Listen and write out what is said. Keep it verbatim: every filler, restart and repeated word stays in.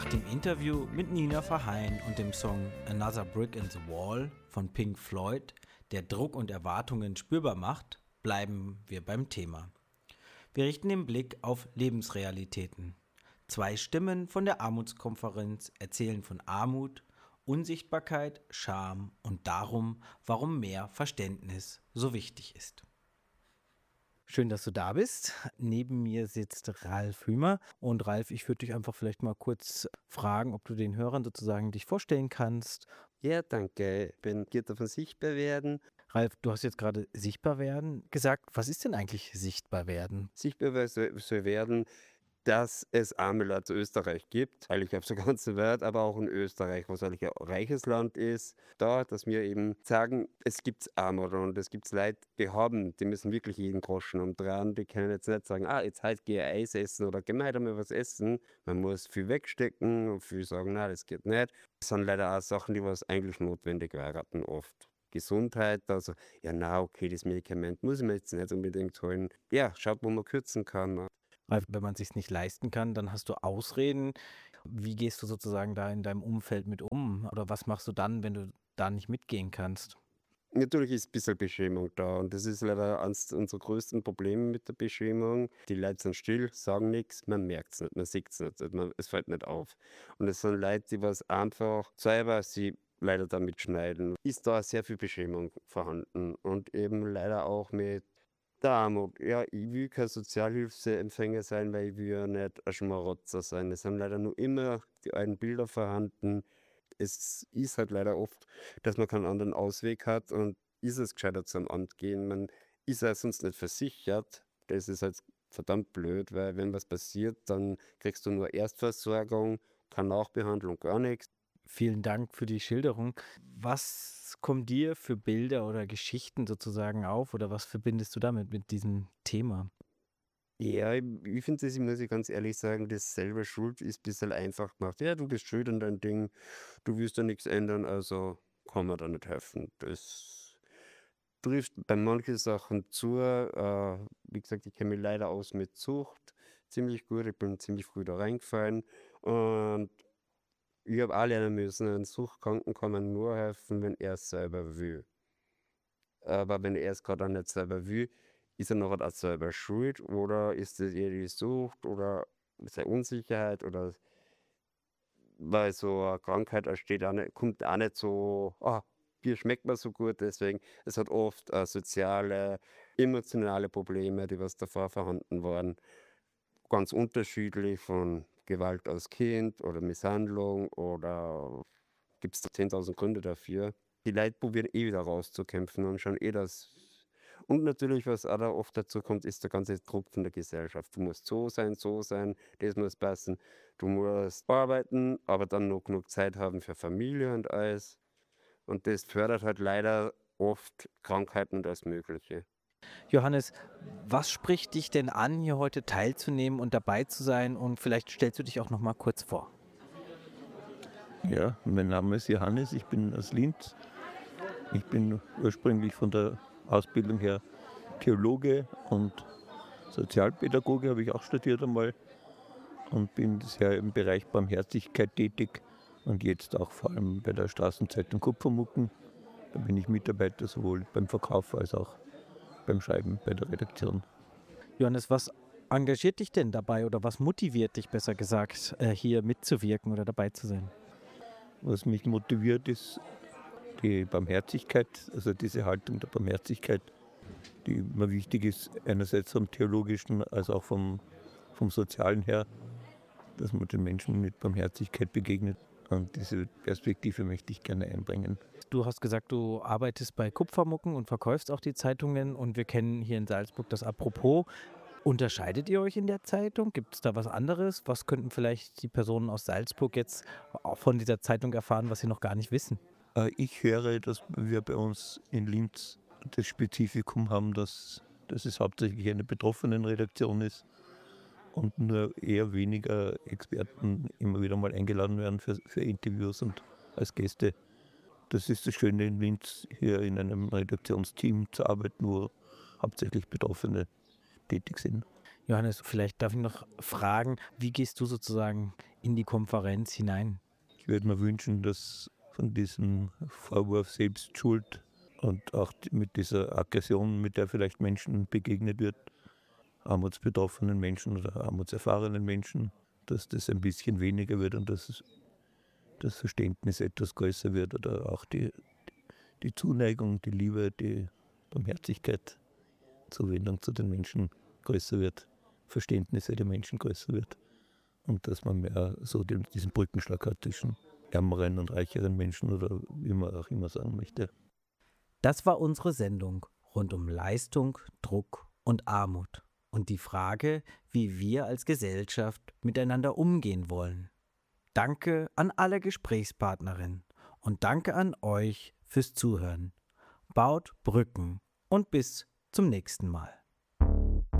dem Interview mit Nina Verheyen und dem Song Another Brick in the Wall von Pink Floyd, der Druck und Erwartungen spürbar macht, bleiben wir beim Thema. Wir richten den Blick auf Lebensrealitäten. Zwei Stimmen von der Armutskonferenz erzählen von Armut, Unsichtbarkeit, Scham und darum, warum mehr Verständnis so wichtig ist. Schön, dass du da bist. Neben mir sitzt Ralf Hümer. Und Ralf, ich würde dich einfach vielleicht mal kurz fragen, ob du den Hörern sozusagen dich vorstellen kannst. Ja, danke. Ich bin Gitter von Sichtbar werden. Ralf, du hast jetzt gerade sichtbar werden gesagt. Was ist denn eigentlich sichtbar werden? Sichtbar soll, soll werden, dass es arme Leute in Österreich gibt, eigentlich auf der ganzen Welt, aber auch in Österreich, was eigentlich ein reiches Land ist, da, dass wir eben sagen, es gibt Armut und es gibt Leute, die haben, die müssen wirklich jeden Groschen umdrehen, die können jetzt nicht sagen, ah, jetzt halt gehe ich Eis essen oder gemeinsam mal was essen, man muss viel wegstecken und viel sagen, nein, das geht nicht. Das sind leider auch Sachen, die was eigentlich notwendig wären oft. Gesundheit, also, ja, na, okay, das Medikament muss ich mir jetzt nicht unbedingt holen. Ja, schaut, wo man kürzen kann. Weil wenn man es sich nicht leisten kann, dann hast du Ausreden. Wie gehst du sozusagen da in deinem Umfeld mit um? Oder was machst du dann, wenn du da nicht mitgehen kannst? Natürlich ist ein bisschen Beschämung da und das ist leider eines unserer größten Probleme mit der Beschämung. Die Leute sind still, sagen nichts, man merkt es nicht, man sieht es nicht, man, es fällt nicht auf. Und es sind Leute, die was einfach selber sie leider damit schneiden. Ist da sehr viel Beschämung vorhanden und eben leider auch mit der Armut. Ja, ich will kein Sozialhilfeempfänger sein, weil ich will ja nicht ein Schmarotzer sein. Es sind leider nur immer die alten Bilder vorhanden. Es ist halt leider oft, dass man keinen anderen Ausweg hat und ist es gescheiter zum Amt gehen. Man ist ja sonst nicht versichert. Das ist halt verdammt blöd, weil wenn was passiert, dann kriegst du nur Erstversorgung, keine Nachbehandlung, gar nichts. Vielen Dank für die Schilderung. Was kommen dir für Bilder oder Geschichten sozusagen auf oder was verbindest du damit mit diesem Thema? Ja, ich, ich finde das, muss ich ganz ehrlich sagen, das selber Schuld ist ein bisschen einfach gemacht. Ja, du bist schuld an dein Ding, du willst da nichts ändern, also kann man da nicht helfen. Das trifft bei manchen Sachen zu. Äh, wie gesagt, ich kenne mich leider aus mit Sucht ziemlich gut, ich bin ziemlich früh da reingefallen und ich habe auch lernen müssen, einem Suchtkranken kann man nur helfen, wenn er es selber will. Aber wenn er es gerade auch nicht selber will, ist er noch auch selber schuld oder ist es eher die Sucht oder seine Unsicherheit oder weil so eine Krankheit entsteht auch nicht, kommt auch nicht so, ah, Bier schmeckt mir so gut, deswegen, es hat oft äh, soziale, emotionale Probleme, die was davor vorhanden waren, ganz unterschiedlich von Gewalt als Kind oder Misshandlung oder gibt es da zehntausend Gründe dafür. Die Leute probieren eh wieder rauszukämpfen und schauen eh das. Und natürlich, was auch da oft dazu kommt, ist der ganze Druck von der Gesellschaft. Du musst so sein, so sein, das muss passen. Du musst arbeiten, aber dann noch genug Zeit haben für Familie und alles. Und das fördert halt leider oft Krankheiten und alles Mögliche. Johannes, was spricht dich denn an, hier heute teilzunehmen und dabei zu sein? Und vielleicht stellst du dich auch noch mal kurz vor. Ja, mein Name ist Johannes, ich bin aus Linz. Ich bin ursprünglich von der Ausbildung her Theologe und Sozialpädagoge, habe ich auch studiert einmal und bin sehr im Bereich Barmherzigkeit tätig und jetzt auch vor allem bei der Straßenzeitung Kupfermucken. Da bin ich Mitarbeiter sowohl beim Verkauf als auch beim Schreiben bei der Redaktion. Johannes, was engagiert dich denn dabei oder was motiviert dich, besser gesagt, hier mitzuwirken oder dabei zu sein? Was mich motiviert, ist die Barmherzigkeit, also diese Haltung der Barmherzigkeit, die immer wichtig ist, einerseits vom Theologischen als auch vom, vom Sozialen her, dass man den Menschen mit Barmherzigkeit begegnet. Und diese Perspektive möchte ich gerne einbringen. Du hast gesagt, du arbeitest bei Kupfermucken und verkaufst auch die Zeitungen und wir kennen hier in Salzburg das Apropos. Unterscheidet ihr euch in der Zeitung? Gibt es da was anderes? Was könnten vielleicht die Personen aus Salzburg jetzt auch von dieser Zeitung erfahren, was sie noch gar nicht wissen? Ich höre, dass wir bei uns in Linz das Spezifikum haben, dass, dass es hauptsächlich eine Betroffenenredaktion ist und nur eher weniger Experten immer wieder mal eingeladen werden für, für Interviews und als Gäste. Das ist das Schöne in Linz, hier in einem Redaktionsteam zu arbeiten, wo hauptsächlich Betroffene tätig sind. Johannes, vielleicht darf ich noch fragen, wie gehst du sozusagen in die Konferenz hinein. Ich würde mir wünschen, dass von diesem Vorwurf Selbstschuld und auch mit dieser Aggression, mit der vielleicht Menschen begegnet wird, armutsbetroffenen Menschen oder armutserfahrenen Menschen, dass das ein bisschen weniger wird und dass das Verständnis etwas größer wird oder auch die, die Zuneigung, die Liebe, die Barmherzigkeit, Zuwendung zu den Menschen größer wird, Verständnis für die Menschen größer wird und dass man mehr so den, diesen Brückenschlag hat zwischen ärmeren und reicheren Menschen oder wie man auch immer sagen möchte. Das war unsere Sendung rund um Leistung, Druck und Armut und die Frage, wie wir als Gesellschaft miteinander umgehen wollen. Danke an alle Gesprächspartnerinnen und danke an euch fürs Zuhören. Baut Brücken und bis zum nächsten Mal.